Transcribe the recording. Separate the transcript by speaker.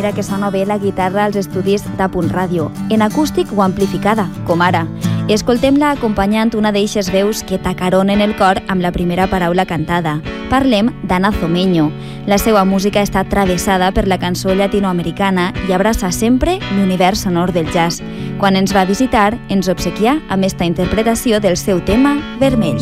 Speaker 1: manera que sona bé la guitarra als estudis d'Apunt Ràdio, en acústic o amplificada, com ara. Escoltem-la acompanyant una d'eixes veus que t'acaronen el cor amb la primera paraula cantada. Parlem d'Ana Zomeño. La seva música està travessada per la cançó llatinoamericana i abraça sempre l'univers sonor del jazz. Quan ens va visitar, ens obsequià amb esta interpretació del seu tema Vermell.